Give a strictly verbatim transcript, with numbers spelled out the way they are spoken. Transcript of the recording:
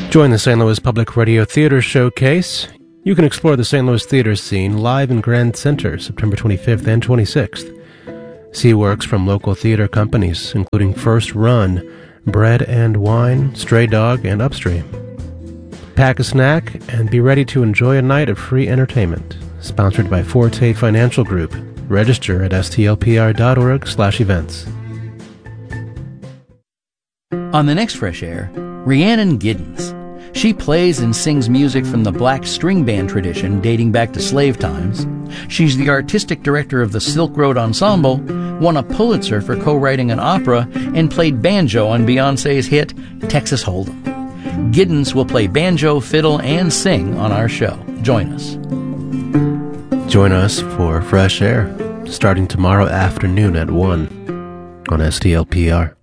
Join the Saint Louis Public Radio Theater Showcase. You can explore the Saint Louis theater scene live in Grand Center September twenty-fifth and twenty-sixth. See works from local theater companies, including First Run, Bread and Wine, Stray Dog, and Upstream. Pack a snack and be ready to enjoy a night of free entertainment. Sponsored by Forte Financial Group. Register at stlpr.org slash events. On the next Fresh Air, Rhiannon Giddens. She plays and sings music from the black string band tradition dating back to slave times. She's the artistic director of the Silk Road Ensemble, won a Pulitzer for co-writing an opera, and played banjo on Beyoncé's hit Texas Hold'em. Giddens will play banjo, fiddle, and sing on our show. Join us. Join us for Fresh Air, starting tomorrow afternoon at one on S T L P R.